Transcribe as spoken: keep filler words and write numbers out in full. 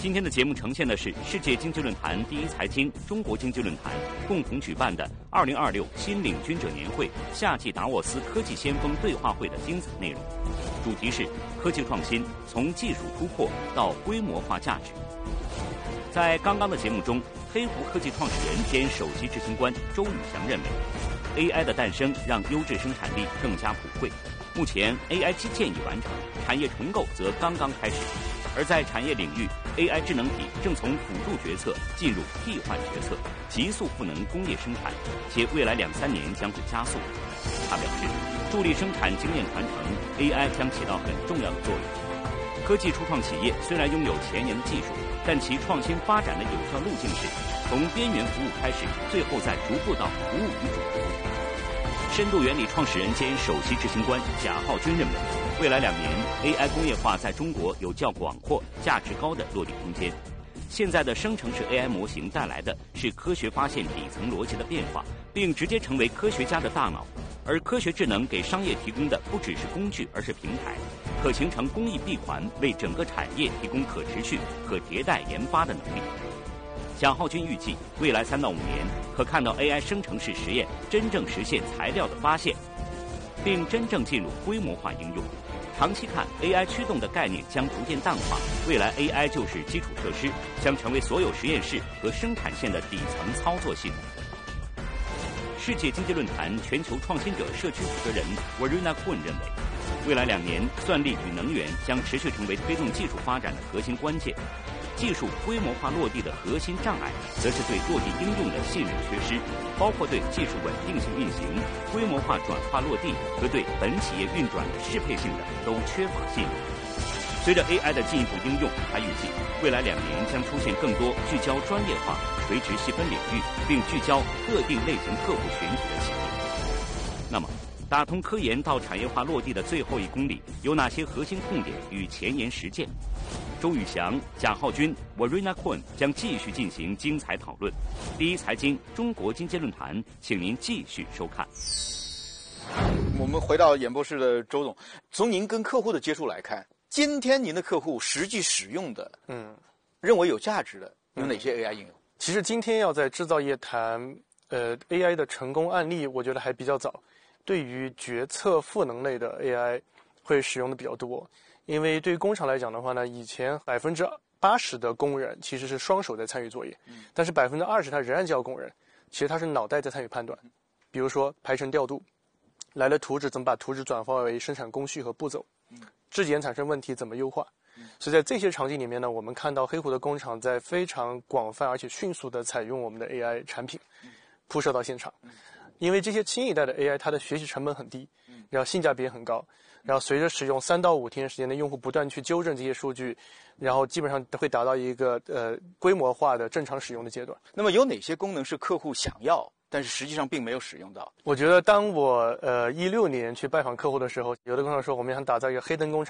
今天的节目呈现的是世界经济论坛、第一财经、中国经济论坛共同举办的二零二六新领军者年会夏季达沃斯科技先锋对话会的精彩内容，主题是科技创新从技术突破到规模化价值。在刚刚的节目中，黑狐科技创始人兼首席执行官周宇翔认为 ，A I 的诞生让优质生产力更加普惠。目前 A I 基建已完成，产业重构则刚刚开始。而在产业领域 ，A I 智能体正从辅助决策进入替换决策，急速赋能工业生产，且未来两三年将会加速。他表示，助力生产经验传承 ，A I 将起到很重要的作用。科技初创企业虽然拥有前沿的技术，但其创新发展的有效路径是从边缘服务开始，最后再逐步到服务与主服务。深度原理创始人兼首席执行官贾浩军认为，未来两年 A I 工业化在中国有较广阔、价值高的落地空间。现在的生成式 A I 模型带来的是科学发现底层逻辑的变化，并直接成为科学家的大脑。而科学智能给商业提供的不只是工具，而是平台，可形成工艺闭环，为整个产业提供可持续、可迭代研发的能力。贾浩军预计，未来三到五年可看到 A I 生成式实验真正实现材料的发现，并真正进入规模化应用。长期看 ，A I 驱动的概念将逐渐淡化，未来 A I 就是基础设施，将成为所有实验室和生产线的底层操作系统。世界经济论坛全球创新者社区负责人 Warina Kuhn 认为，未来两年算力与能源将持续成为推动技术发展的核心关键。技术规模化落地的核心障碍，则是对落地应用的信任缺失，包括对技术稳定性运行、规模化转化落地和对本企业运转的适配性的都缺乏信任。随着 A I 的进一步应用，他预计未来两年将出现更多聚焦专业化、垂直细分领域，并聚焦特定类型客户群体的企业。那么，打通科研到产业化落地的最后一公里，有哪些核心痛点与前沿实践？周宇翔、贾浩军、Warina Kuhn 将继续进行精彩讨论。第一财经中国经济论坛，请您继续收看。 我们回到演播室的周总，从您跟客户的接触来看，今天您的客户实际使用的，嗯，认为有价值的有哪些 A I 应用？嗯、 其实今天要在制造业谈呃 A I 的成功案例，我觉得还比较早。对于决策赋能类的 A I 会使用的比较多。因为对于工厂来讲的话呢，以前百分之八十的工人其实是双手在参与作业，嗯、但是百分之二十他仍然叫工人，其实他是脑袋在参与判断。比如说排程调度，来了图纸怎么把图纸转化为生产工序和步骤，嗯、质检产生问题怎么优化。嗯、所以在这些场景里面呢，我们看到黑狐的工厂在非常广泛而且迅速的采用我们的 A I 产品，铺设到现场。嗯、因为这些新一代的 A I 它的学习成本很低，然后性价比也很高。然后随着使用三到五天时间的用户不断去纠正这些数据，然后基本上会达到一个呃规模化的正常使用的阶段。 那么有哪些功能是客户想要，但是实际上并没有使用到？ 我觉得当我呃一六年去拜访客户的时候，有的工厂说我们想打造一个黑灯工厂。